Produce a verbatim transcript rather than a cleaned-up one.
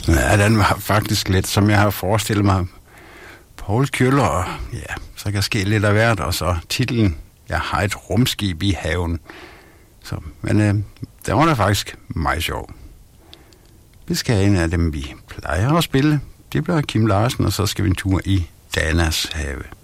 Ja, den var faktisk lidt, som jeg har forestillet mig. Poul Kjøller, og ja, så kan ske lidt af hvert, og så titlen, jeg har et rumskib i haven. Så, men øh, det var da faktisk meget sjov. Vi skal have en af dem, vi plejer at spille. Det bliver Kim Larsen, og så skal vi en tur i Danas have.